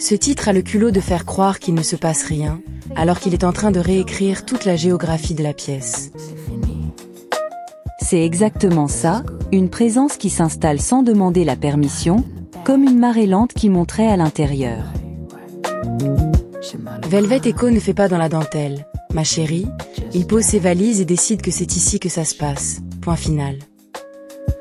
Ce titre a le culot de faire croire qu'il ne se passe rien, alors qu'il est en train de réécrire toute la géographie de la pièce. C'est exactement ça, une présence qui s'installe sans demander la permission, comme une marée lente qui monterait à l'intérieur. Velvet Echo ne fait pas dans la dentelle. Ma chérie, il pose ses valises et décide que c'est ici que ça se passe. Point final.